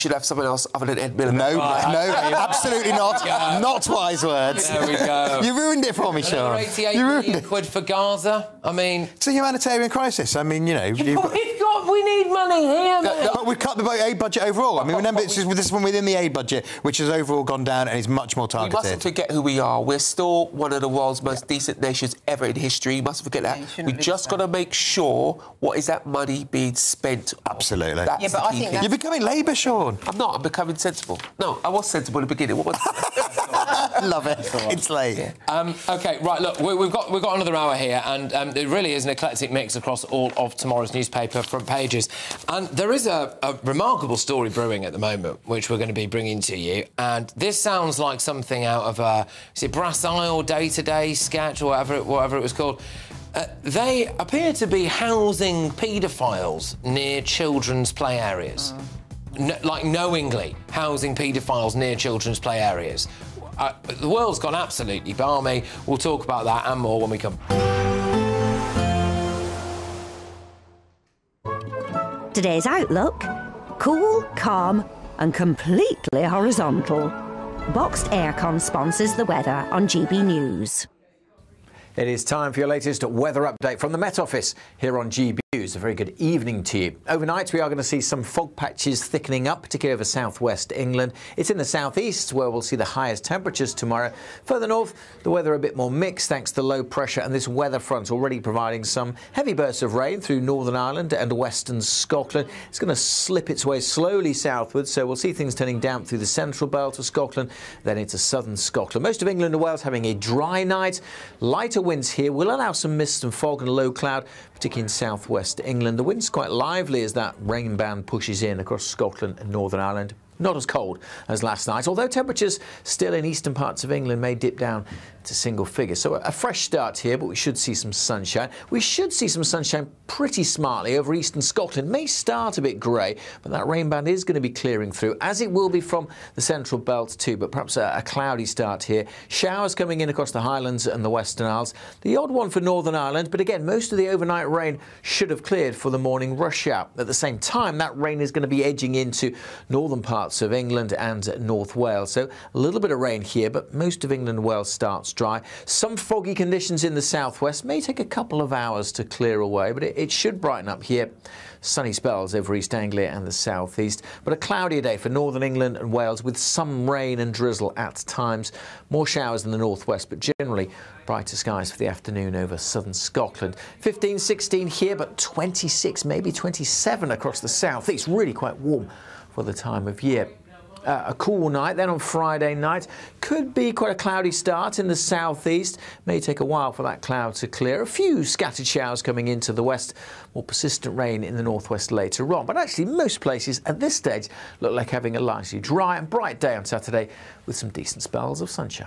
should have someone else other than Ed Miliband. No, absolutely not. Not wise words. There we go. You ruined it for me, Sean. 88 You ruined million it. quid for Gaza. I mean... It's a humanitarian crisis. I mean, you know... We need money here, mate. But we've cut the aid budget overall. I mean, remember, this is one within the aid budget, which has overall gone down and is much more targeted. We mustn't forget who we are. We're still one of the world's most decent nations ever in history. You mustn't forget that. We just got to make sure what is that money being spent on. Absolutely. That's but I think You're becoming Labour, Sean. I'm not. I'm becoming sensible. No, I was sensible at the beginning. What was Love it. It's late. Yeah. OK, right, look, we've got another hour here, and it really is an eclectic mix across all of tomorrow's newspaper front pages. And there is a remarkable story brewing at the moment, which we're going to be bringing to you. And this sounds like something out of a, is it Brass Eye or Day-to-Day sketch or whatever it was called. They appear to be housing paedophiles near children's play areas. Like knowingly housing paedophiles near children's play areas. The world's gone absolutely balmy. We'll talk about that and more when we come. Today's outlook: cool, calm and completely horizontal. Boxed Aircon sponsors the weather on GB News. It is time for your latest weather update from the Met Office here on GB News. A very good evening to you. Overnight, we are going to see some fog patches thickening up, particularly over southwest England. It's in the southeast where we'll see the highest temperatures tomorrow. Further north, the weather a bit more mixed thanks to low pressure and this weather front already providing some heavy bursts of rain through Northern Ireland and western Scotland. It's going to slip its way slowly southwards, so we'll see things turning damp through the central belt of Scotland, then into southern Scotland. Most of England and Wales having a dry night. Lighter winds here will allow some mist and fog and low cloud, particularly in southwest England. The wind's quite lively as that rain band pushes in across Scotland and Northern Ireland. Not as cold as last night, although temperatures still in eastern parts of England may dip down to single figures. So a fresh start here, but we should see some sunshine. We should see some sunshine pretty smartly over eastern Scotland. May start a bit grey, but that rain band is going to be clearing through, as it will be from the central belt too, but perhaps a cloudy start here. Showers coming in across the Highlands and the Western Isles. The odd one for Northern Ireland, but again, most of the overnight rain should have cleared for the morning rush hour. At the same time, that rain is going to be edging into northern parts of England and North Wales. So a little bit of rain here, but most of England and Wales starts dry. Some foggy conditions in the southwest. May take a couple of hours to clear away, but it should brighten up here. Sunny spells over East Anglia and the southeast, but a cloudier day for northern England and Wales with some rain and drizzle at times. More showers in the northwest, but generally brighter skies for the afternoon over southern Scotland. 15, 16 here, but 26, maybe 27 across the southeast. Really quite warm for the time of year. A cool night then on Friday night. Could be quite a cloudy start in the southeast. May take a while for that cloud to clear. A few scattered showers coming into the west. More persistent rain in the northwest later on. But actually most places at this stage look like having a largely dry and bright day on Saturday with some decent spells of sunshine.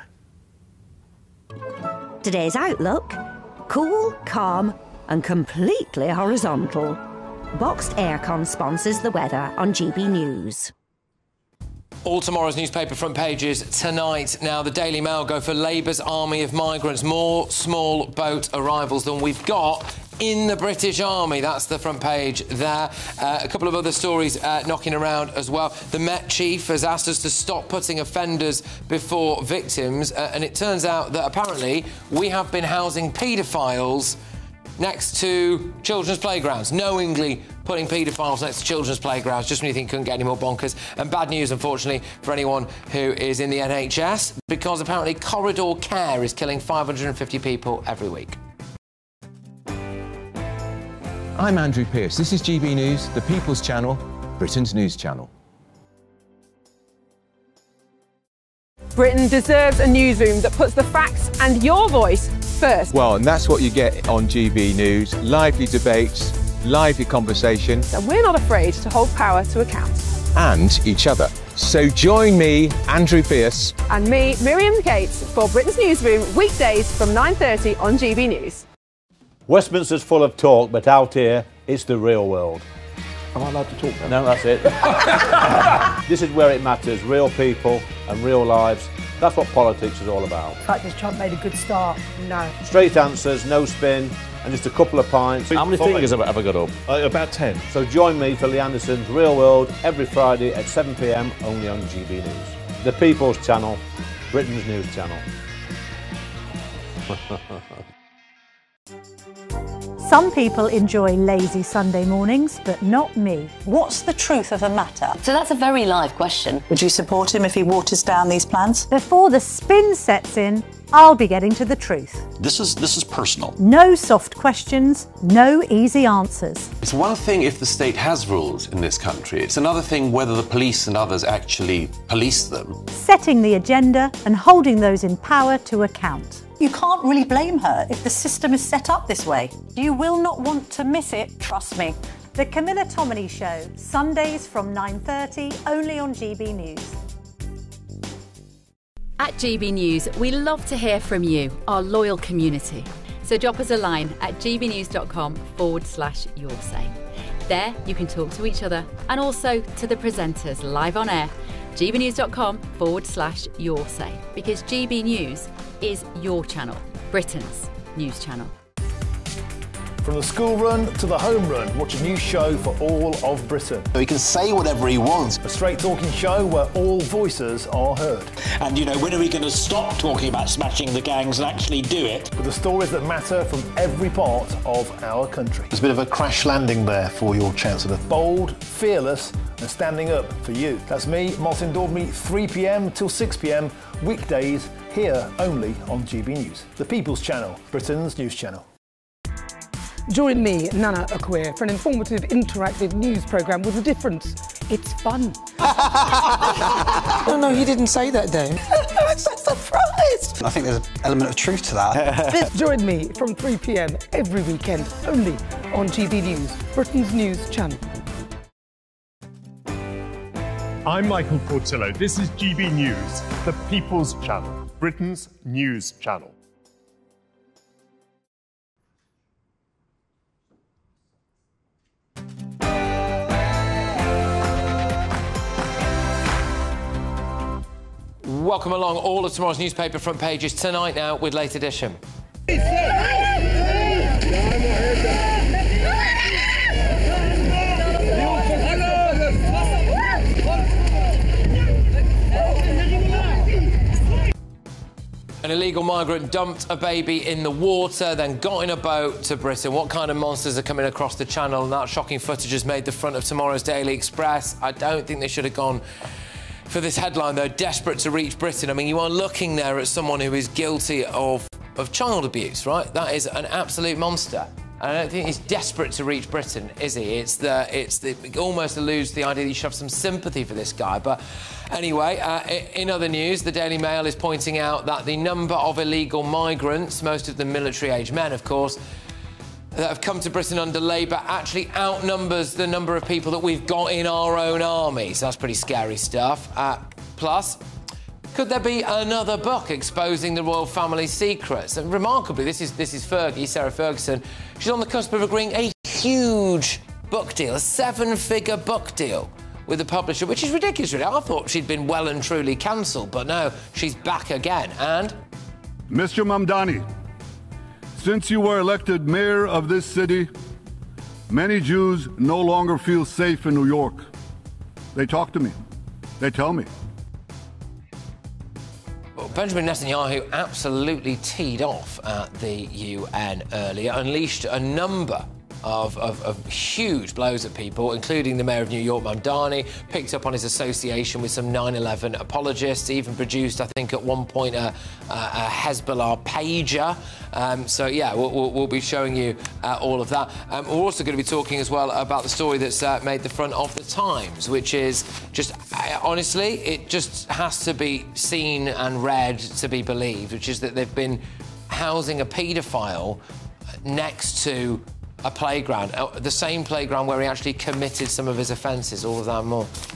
Today's outlook: cool, calm and completely horizontal. Boxed Aircon sponsors the weather on GB News. All tomorrow's newspaper front pages tonight. Now, the Daily Mail go for Labour's army of migrants. More small boat arrivals than we've got in the British Army. That's the front page there. A couple of other stories knocking around as well. The Met Chief has asked us to stop putting offenders before victims. And it turns out that apparently we have been housing paedophiles next to children's playgrounds, knowingly putting paedophiles next to children's playgrounds, just when you think couldn't get any more bonkers. And bad news, unfortunately, for anyone who is in the NHS, because apparently corridor care is killing 550 people every week. I'm Andrew Pearce. This is GB News, the People's Channel, Britain's news channel. Britain deserves a newsroom that puts the facts and your voice first. Well, and that's what you get on GB News. Lively debates, lively conversation. And we're not afraid to hold power to account. And each other. So join me, Andrew Pearce. And me, Miriam Gates, for Britain's Newsroom, weekdays from 9:30 on GB News. Westminster's full of talk, but out here, it's the real world. Am I allowed to talk now? No, that's it. This is where it matters. Real people and real lives. That's what politics is all about. In fact, has Trump made a good start? No. Straight answers, no spin, and just a couple of pints. How many fingers have I got up? About 10. So join me for Lee Anderson's Real World every Friday at 7 p.m. only on GB News. The People's Channel, Britain's news channel. Some people enjoy lazy Sunday mornings, but not me. What's the truth of the matter? So that's a very live question. Would you support him if he waters down these plans? Before the spin sets in, I'll be getting to the truth. This is personal. No soft questions, no easy answers. It's one thing if the state has rules in this country. It's another thing whether the police and others actually police them. Setting the agenda and holding those in power to account. You can't really blame her if the system is set up this way. You will not want to miss it, trust me. The Camilla Tominey Show, Sundays from 9:30, only on GB News. At GB News, we love to hear from you, our loyal community. So drop us a line at gbnews.com/yoursay. There you can talk to each other and also to the presenters live on air. gbnews.com/yoursay, because GB News is your channel, Britain's news channel. From the school run to the home run, watch a new show for all of Britain. He can say whatever he wants. A straight-talking show where all voices are heard. And, you know, when are we going to stop talking about smashing the gangs and actually do it? With the stories that matter from every part of our country. There's a bit of a crash landing there for your Chancellor. Bold, fearless and standing up for you. That's me, Martin Daubney, 3 p.m. till 6 p.m, weekdays, here only on GB News. The People's Channel, Britain's news channel. Join me, Nana Akwe, for an informative, interactive news programme with a difference. It's fun. No, he didn't say that, Dave. I'm so surprised. I think there's an element of truth to that. Join me from 3 p.m. every weekend, only on GB News, Britain's news channel. I'm Michael Portillo. This is GB News, the People's Channel, Britain's news channel. Welcome along all of tomorrow's newspaper front pages tonight now with Late Edition. An illegal migrant dumped a baby in the water, then got in a boat to Britain. What kind of monsters are coming across the channel? And that shocking footage has made the front of tomorrow's Daily Express. I don't think they should have gone for this headline, though, desperate to reach Britain. I mean, you are looking there at someone who is guilty of child abuse, right? That is an absolute monster. I don't think he's desperate to reach Britain, is he? It almost alludes to the idea that you should have some sympathy for this guy. But anyway, in other news, the Daily Mail is pointing out that the number of illegal migrants, most of them military-age men, of course, that have come to Britain under Labour actually outnumbers the number of people that we've got in our own army. So that's pretty scary stuff. Plus, could there be another book exposing the royal family's secrets? And remarkably, this is Fergie, Sarah Ferguson. She's on the cusp of agreeing a huge book deal, a 7-figure book deal with the publisher, which is ridiculous, really. I thought she'd been well and truly cancelled, but no, she's back again. And Mr. Mamdani, since you were elected mayor of this city, many Jews no longer feel safe in New York. They talk to me. They tell me. Well, Benjamin Netanyahu absolutely teed off at the UN earlier, unleashed a number of huge blows at people, including the Mayor of New York, Mamdani, picked up on his association with some 9/11 apologists, even produced, I think, at one point a Hezbollah pager. So, yeah, we'll be showing you all of that. We're also going to be talking as well about the story that's made the front of the Times, which is just, honestly, it just has to be seen and read to be believed, which is that they've been housing a paedophile next to a playground, the same playground where he actually committed some of his offences. All of that and more.